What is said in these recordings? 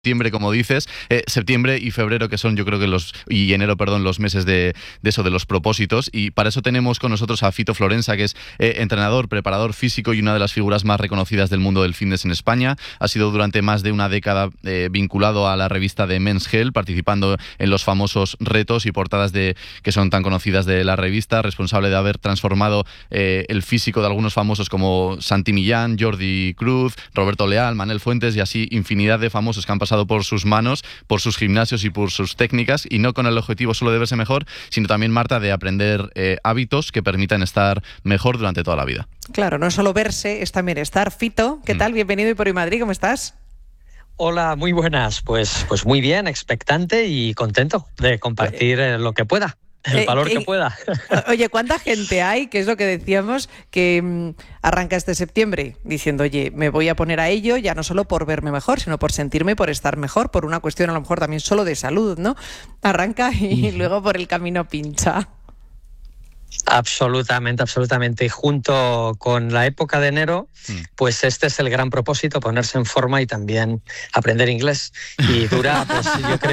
septiembre, como dices, septiembre y febrero, que son, yo creo que y enero, perdón, los meses de los propósitos, y para eso tenemos con nosotros a Fito Florensa, que es entrenador, preparador físico y una de las figuras más reconocidas del mundo del fitness en España. Ha sido durante más de una década vinculado a la revista de Men's Health, participando en los famosos retos y portadas que son tan conocidas de la revista, responsable de haber transformado el físico de algunos famosos como Santi Millán, Jordi Cruz, Roberto Leal, Manel Fuentes y así infinidad de famosos que han pasado por sus manos, por sus gimnasios y por sus técnicas, y no con el objetivo solo de verse mejor, sino también, Marta, de aprender hábitos que permitan estar mejor durante toda la vida. Claro, no solo verse, es también estar. Fito, ¿qué tal? Bienvenido a Por Hoy Madrid, ¿cómo estás? Hola, muy buenas. Pues muy bien, expectante y contento de compartir lo que pueda. El valor que pueda. Oye, ¿cuánta gente hay, que es lo que decíamos, que arranca este septiembre diciendo, oye, me voy a poner a ello, ya no solo por verme mejor, sino por sentirme, por estar mejor, por una cuestión a lo mejor también solo de salud, ¿no? Arranca y luego por el camino pincha. Absolutamente, absolutamente. Y junto con la época de enero, pues este es el gran propósito, ponerse en forma y también aprender inglés. Y dura, pues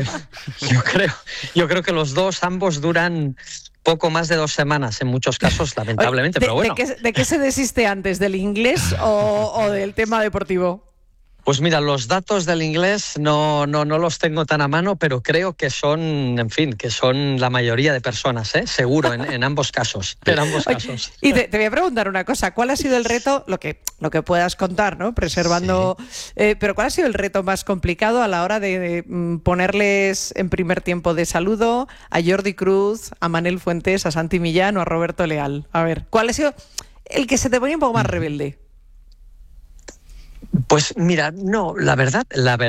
yo creo que los dos, ambos duran poco más de 2 semanas en muchos casos, lamentablemente, pero bueno. ¿De qué se desiste antes? ¿Del inglés o del tema deportivo? Pues mira, los datos del inglés no los tengo tan a mano, pero creo que son, en fin, que son la mayoría de personas, seguro, en ambos casos. En ambos casos. Y te voy a preguntar una cosa, ¿cuál ha sido el reto, lo que puedas contar, ¿no? Preservando, sí. Pero ¿cuál ha sido el reto más complicado a la hora de ponerles en primer tiempo de saludo a Jordi Cruz, a Manel Fuentes, a Santi Millán o a Roberto Leal? A ver, ¿cuál ha sido el que se te ponía un poco más rebelde? Pues mira, no, la verdad,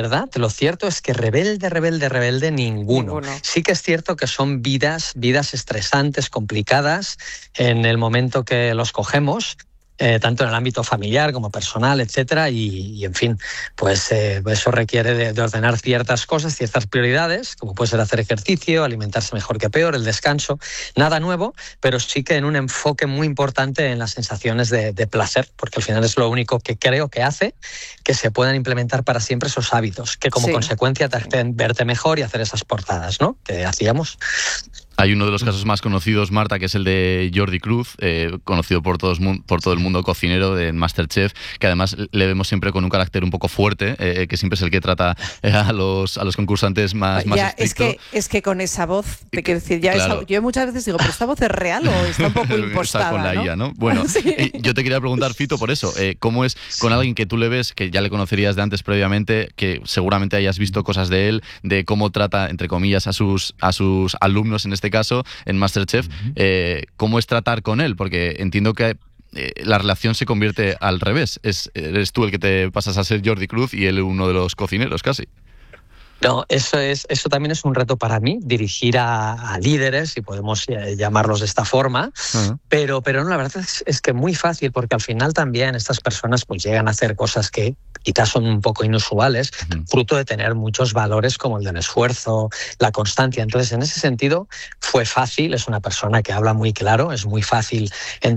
lo cierto es que rebelde, ninguno. Sí que es cierto que son vidas estresantes, complicadas en el momento que los cogemos, tanto en el ámbito familiar como personal, etcétera, y en fin, pues eso requiere de ordenar ciertas cosas, ciertas prioridades, como puede ser hacer ejercicio, alimentarse mejor que peor, el descanso, nada nuevo, pero sí que en un enfoque muy importante en las sensaciones de placer, porque al final es lo único que creo que hace que se puedan implementar para siempre esos hábitos, que como consecuencia te hacen verte mejor y hacer esas portadas, ¿no?, que hacíamos. Hay uno de los casos más conocidos, Marta, que es el de Jordi Cruz, conocido por todo el mundo, cocinero de MasterChef, que además le vemos siempre con un carácter un poco fuerte, que siempre es el que trata a los concursantes más estricto. Es que con esa voz, te quiero decir, claro. Yo muchas veces digo, ¿pero esta voz es real o está un poco impostada? Está con la IA, ¿no? Bueno, sí. Yo te quería preguntar, Fito, por eso, ¿cómo es con alguien que tú le ves, que ya le conocerías de antes previamente, que seguramente hayas visto cosas de él, de cómo trata, entre comillas, a sus alumnos en este caso, en MasterChef, ¿cómo es tratar con él? Porque entiendo que la relación se convierte al revés. Eres tú el que te pasas a ser Jordi Cruz y él uno de los cocineros, casi. No, eso también es un reto para mí, dirigir a líderes, si podemos llamarlos de esta forma, pero no, la verdad es que muy fácil, porque al final también estas personas pues llegan a hacer cosas que quizás son un poco inusuales, fruto de tener muchos valores como el del esfuerzo, la constancia. Entonces, en ese sentido, fue fácil, es una persona que habla muy claro, fue muy fácil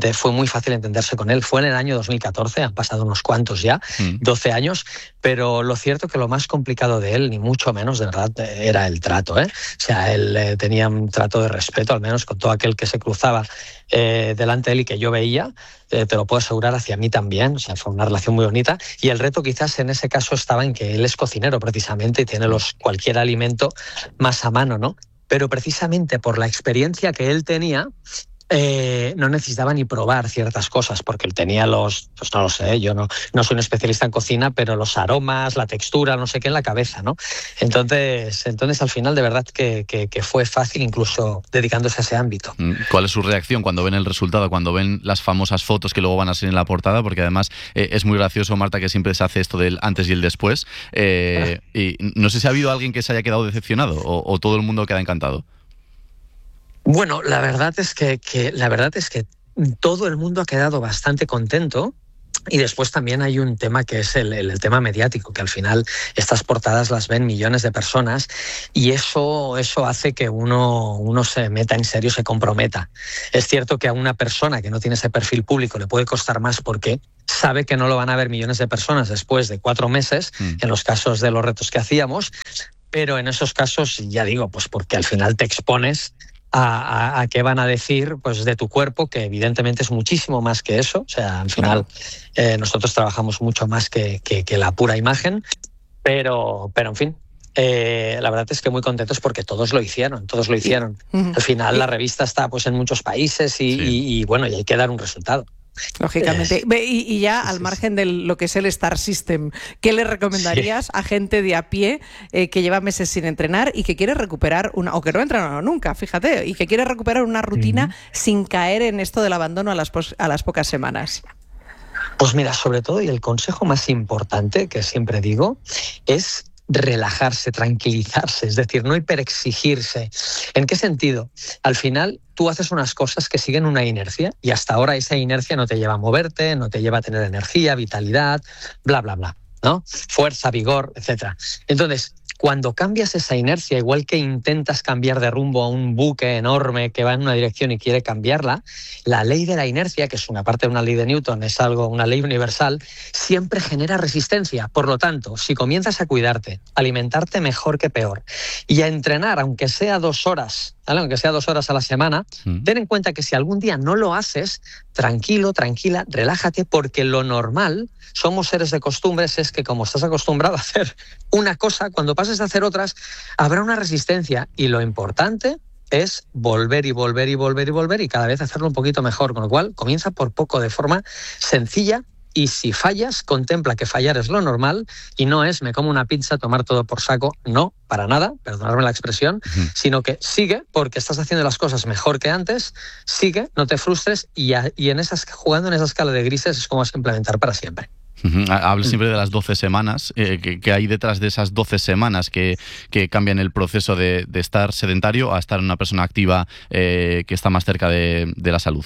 entenderse con él. Fue en el año 2014, han pasado unos cuantos ya, 12 años, pero lo cierto que lo más complicado de él, ni mucho menos, de verdad, era el trato, O sea, él tenía un trato de respeto, al menos con todo aquel que se cruzaba delante de él y que yo veía, te lo puedo asegurar, hacia mí también. O sea, fue una relación muy bonita, y el reto quizás en ese caso estaba en que él es cocinero precisamente y tiene cualquier alimento más a mano, ¿no? Pero precisamente por la experiencia que él tenía, no necesitaba ni probar ciertas cosas, porque él tenía pues no lo sé, yo no soy un especialista en cocina, pero los aromas, la textura, no sé qué, en la cabeza, ¿no? Entonces al final, de verdad que fue fácil, incluso dedicándose a ese ámbito. ¿Cuál es su reacción cuando ven el resultado, cuando ven las famosas fotos que luego van a ser en la portada? Porque además es muy gracioso, Marta, que siempre se hace esto del antes y el después. Y no sé si ha habido alguien que se haya quedado decepcionado o todo el mundo queda encantado. Bueno, la verdad es que todo el mundo ha quedado bastante contento. Y después también hay un tema que es el tema mediático, que al final estas portadas las ven millones de personas y eso hace que uno se meta en serio, se comprometa. Es cierto que a una persona que no tiene ese perfil público le puede costar más porque sabe que no lo van a ver millones de personas después de 4 meses, en los casos de los retos que hacíamos, pero en esos casos, ya digo, pues porque al final te expones a qué van a decir pues de tu cuerpo, que evidentemente es muchísimo más que eso. O sea, al final nosotros trabajamos mucho más que la pura imagen, pero en fin, la verdad es que muy contentos porque todos lo hicieron. Al final la revista está pues en muchos países y bueno, y hay que dar un resultado. Lógicamente. Y ya al margen de lo que es el Star System, ¿qué le recomendarías a gente de a pie que lleva meses sin entrenar y que quiere recuperar o que no ha entrenado nunca, fíjate, y que quiere recuperar una rutina sin caer en esto del abandono a las pocas semanas? Pues mira, sobre todo, y el consejo más importante que siempre digo, es relajarse, tranquilizarse, es decir, no hiperexigirse. ¿En qué sentido? Al final tú haces unas cosas que siguen una inercia y hasta ahora esa inercia no te lleva a moverte, no te lleva a tener energía, vitalidad, bla, bla, bla, ¿no? Fuerza, vigor, etc. Entonces, cuando cambias esa inercia, igual que intentas cambiar de rumbo a un buque enorme que va en una dirección y quiere cambiarla, la ley de la inercia, que es una parte de una ley de Newton, es una ley universal, siempre genera resistencia. Por lo tanto, si comienzas a cuidarte, a alimentarte mejor que peor y a entrenar, aunque sea 2 horas, ¿vale? Aunque sea 2 horas a la semana, ten en cuenta que si algún día no lo haces, tranquilo, tranquila, relájate, porque lo normal, somos seres de costumbres, es que como estás acostumbrado a hacer una cosa, cuando pases a hacer otras, habrá una resistencia y lo importante es volver y volver y volver y volver y cada vez hacerlo un poquito mejor, con lo cual comienza por poco, de forma sencilla. Y si fallas, contempla que fallar es lo normal y no es me como una pizza, tomar todo por saco. No, para nada, perdonadme la expresión, sino que sigue porque estás haciendo las cosas mejor que antes, sigue, no te frustres y jugando en esa escala de grises es como vas a implementar para siempre. Hablas siempre de las 12 semanas, que hay detrás de esas 12 semanas que cambian el proceso de estar sedentario a estar una persona activa que está más cerca de la salud.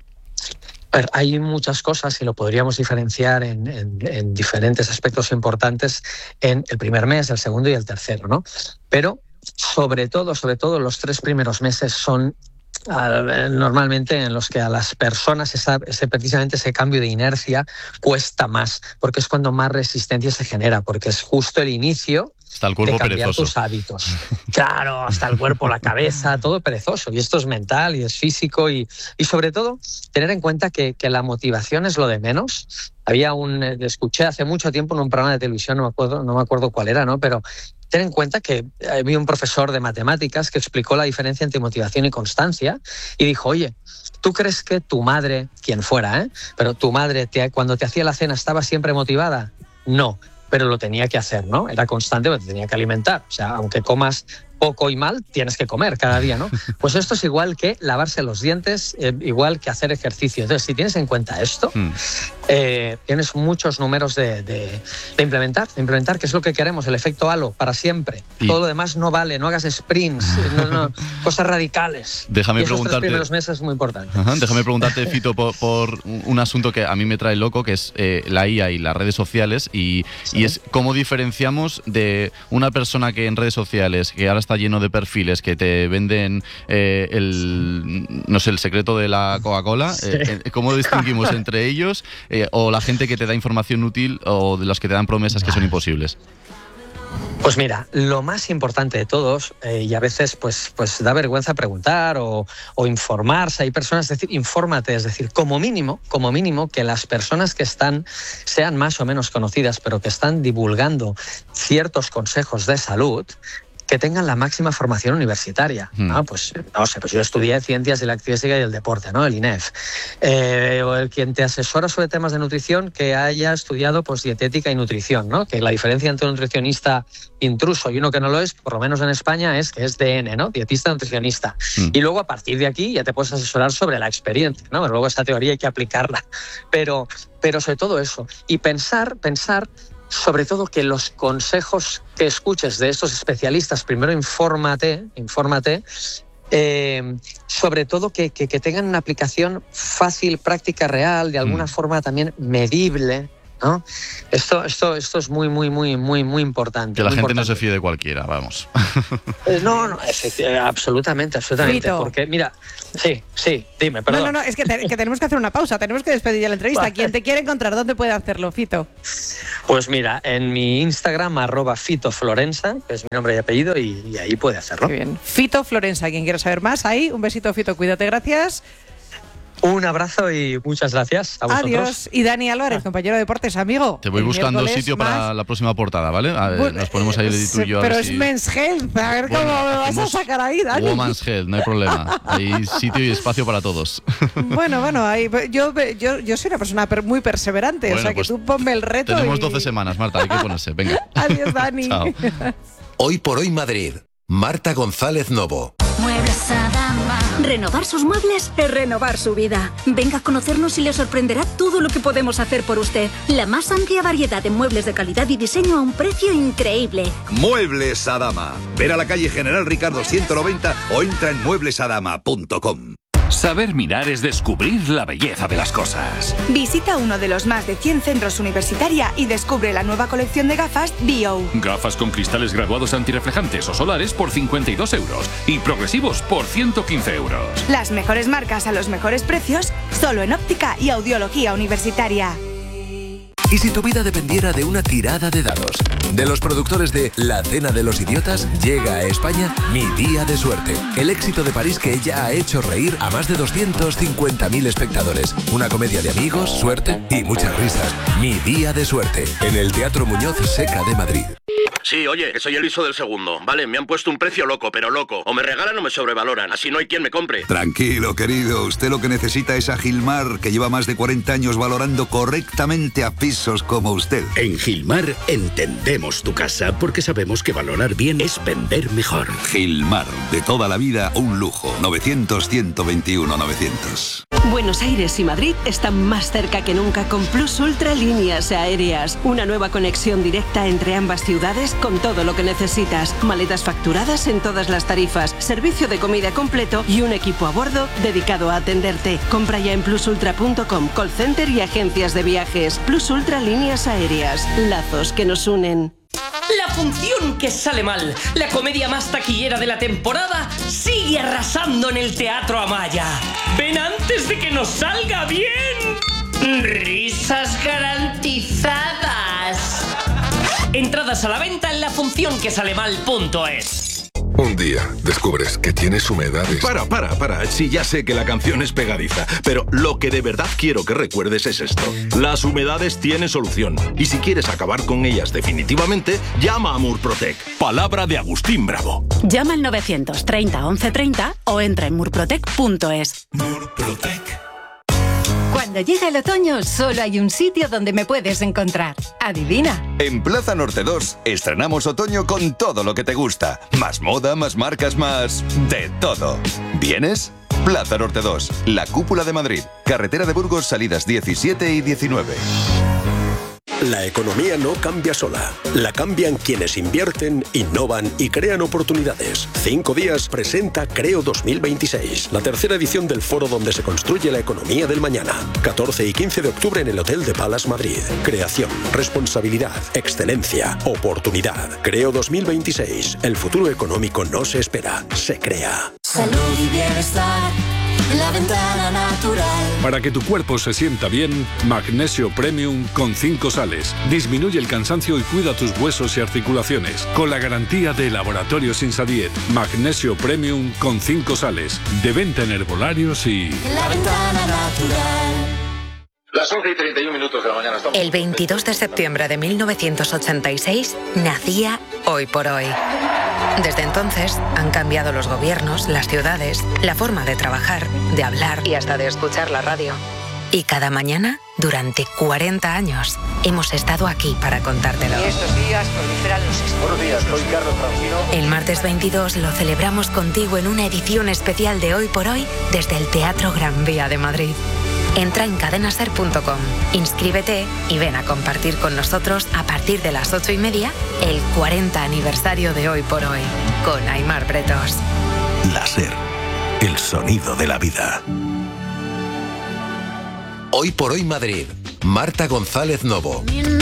A ver, hay muchas cosas y lo podríamos diferenciar en diferentes aspectos importantes en el primer mes, el segundo y el tercero, ¿no? Pero sobre todo los 3 primeros meses son normalmente en los que a las personas precisamente ese cambio de inercia cuesta más, porque es cuando más resistencia se genera, porque es justo el inicio. Está el cuerpo de cambiar perezoso. Tus hábitos. Claro, hasta el cuerpo, la cabeza, todo perezoso. Y esto es mental y es físico y sobre todo tener en cuenta que la motivación es lo de menos. Escuché hace mucho tiempo en un programa de televisión, no me acuerdo cuál era, ¿no? Pero ten en cuenta que había un profesor de matemáticas que explicó la diferencia entre motivación y constancia y dijo, oye, ¿tú crees que tu madre, quien fuera, pero tu madre cuando te hacía la cena estaba siempre motivada? No, pero lo tenía que hacer, ¿no? Era constante, pero te tenía que alimentar. O sea, aunque comas poco y mal, tienes que comer cada día, ¿no? Pues esto es igual que lavarse los dientes, igual que hacer ejercicio. Entonces, si tienes en cuenta esto, tienes muchos números de implementar, que es lo que queremos, el efecto halo, para siempre. Todo lo demás no vale, no hagas sprints, cosas radicales. Déjame esos preguntarte, 3 primeros meses es muy importante. Déjame preguntarte, Fito, por un asunto que a mí me trae loco, que es la IA y las redes sociales, y es cómo diferenciamos de una persona que en redes sociales, que ahora está lleno de perfiles que te venden el secreto de la Coca-Cola, ¿cómo distinguimos entre ellos o la gente que te da información útil o de los que te dan promesas que son imposibles? Pues mira, lo más importante de todos, y a veces pues da vergüenza preguntar o informarse, hay personas, es decir, infórmate, es decir, como mínimo que las personas que sean más o menos conocidas, pero que están divulgando ciertos consejos de salud, que tengan la máxima formación universitaria. Pues no sé, pues yo estudié Ciencias de la Actividad Física y el Deporte, ¿no? El INEF. O el quien te asesora sobre temas de nutrición que haya estudiado pues dietética y nutrición, ¿no? Que la diferencia entre un nutricionista intruso y uno que no lo es, por lo menos en España, es que es DN, ¿no? Dietista nutricionista. Y luego a partir de aquí ya te puedes asesorar sobre la experiencia, ¿no? Pero luego esa teoría hay que aplicarla. Pero sobre todo eso. Y pensar sobre todo que los consejos que escuches de estos especialistas, primero infórmate, sobre todo que tengan una aplicación fácil, práctica, real, de alguna forma también medible, ¿no? Esto es muy importante. Que la gente importante. no se fíe de cualquiera, vamos. No, absolutamente. Fito. Porque, mira, sí, dime, perdón. No, es que tenemos que hacer una pausa, tenemos que despedir ya la entrevista. Vale. Quien te quiere encontrar, ¿dónde puede hacerlo, Fito? Pues mira, en mi Instagram, @FitoFlorensa, que es mi nombre y apellido, y ahí puede hacerlo. Muy bien. Fito Florensa, quien quiera saber más, ahí. Un besito, Fito, cuídate, gracias. Un abrazo y muchas gracias a vosotros. Adiós. Y Dani Álvarez, compañero de deportes, amigo. Te voy buscando sitio para la próxima portada, ¿vale? A ver, nos ponemos ahí tú y yo. Pero es Men's Health, a ver cómo me vas a sacar ahí, Dani. Woman's Health, no hay problema. Hay sitio y espacio para todos. Bueno, ahí, yo soy una persona muy perseverante, Bueno, o sea que pues tú ponme el reto. Tenemos 12 semanas, Marta, hay que ponerse. Venga. Adiós, Dani. Chao. Hoy por hoy Madrid. Marta González Novo. Muebles Adama. Renovar sus muebles es renovar su vida. Venga a conocernos y le sorprenderá todo lo que podemos hacer por usted. La más amplia variedad de muebles de calidad y diseño a un precio increíble. Muebles Adama. Ver a la calle General Ricardo 190 o entra en mueblesadama.com. Saber mirar es descubrir la belleza de las cosas. Visita uno de los más de 100 centros universitarios y descubre la nueva colección de gafas Bio. Gafas con cristales graduados antirreflejantes o solares por 52 euros y progresivos por 115 euros. Las mejores marcas a los mejores precios, solo en óptica y audiología universitaria. ¿Y si tu vida dependiera de una tirada de dados? De los productores de La Cena de los Idiotas llega a España Mi Día de Suerte. El éxito de París que ya ha hecho reír a más de 250.000 espectadores. Una comedia de amigos, suerte y muchas risas. Mi Día de Suerte. En el Teatro Muñoz Seca de Madrid. Sí, oye, que soy el ISO del segundo. Vale, me han puesto un precio loco, pero loco. O me regalan o me sobrevaloran. Así no hay quien me compre. Tranquilo, querido. Usted lo que necesita es a Gilmar, que lleva más de 40 años valorando correctamente a pisos como usted. En Gilmar entendemos tu casa porque sabemos que valorar bien es vender mejor. Gilmar, de toda la vida, un lujo. 900-121-900. Buenos Aires y Madrid están más cerca que nunca con Plus Ultra Líneas Aéreas. Una nueva conexión directa entre ambas ciudades con todo lo que necesitas. Maletas facturadas en todas las tarifas, servicio de comida completo y un equipo a bordo dedicado a atenderte. Compra ya en plusultra.com, call center y agencias de viajes. Plus Ultra Líneas Aéreas. Lazos que nos unen. La función que sale mal, la comedia más taquillera de la temporada, sigue arrasando en el Teatro Amaya. ¡Ven antes de que nos salga bien! ¡Risas garantizadas! Entradas a la venta en lafuncionquesalemal.es. Un día descubres que tienes humedades. Para. Sí, ya sé que la canción es pegadiza, pero lo que de verdad quiero que recuerdes es esto. Las humedades tienen solución. Y si quieres acabar con ellas definitivamente, llama a Murprotec. Palabra de Agustín Bravo. Llama al 930 1130 o entra en murprotec.es. Murprotec. Cuando llega el otoño, solo hay un sitio donde me puedes encontrar. Adivina. En Plaza Norte 2 estrenamos otoño con todo lo que te gusta. Más moda, más marcas, más de todo. ¿Vienes? Plaza Norte 2, la cúpula de Madrid. Carretera de Burgos, salidas 17 y 19. La economía no cambia sola. La cambian quienes invierten, innovan y crean oportunidades. 5 días presenta Creo 2026, la tercera edición del foro donde se construye la economía del mañana. 14 y 15 de octubre en el Hotel de Palace Madrid. Creación, responsabilidad, excelencia, oportunidad. Creo 2026. El futuro económico no se espera, se crea. Salud y bienestar. La Ventana Natural. Para que tu cuerpo se sienta bien, Magnesio Premium con 5 sales. Disminuye el cansancio y cuida tus huesos y articulaciones. Con la garantía de Laboratorios Insadiet. Magnesio Premium con 5 sales. De venta en herbolarios y... La Ventana Natural. Las 11:31 de la mañana. Estamos... El 22 de septiembre de 1986 nacía Hoy por Hoy. Desde entonces han cambiado los gobiernos, las ciudades, la forma de trabajar, de hablar y hasta de escuchar la radio. Y cada mañana, durante 40 años, hemos estado aquí para contártelo. Y estos días proliferan los estudios. Buenos días, soy Carlos Francino. El martes 22 lo celebramos contigo en una edición especial de Hoy por Hoy desde el Teatro Gran Vía de Madrid. Entra en cadenaser.com, inscríbete y ven a compartir con nosotros a partir de las 8:30 el 40 aniversario de Hoy por Hoy con Aimar Bretos. La SER, el sonido de la vida. Hoy por hoy Madrid. Marta González Novo.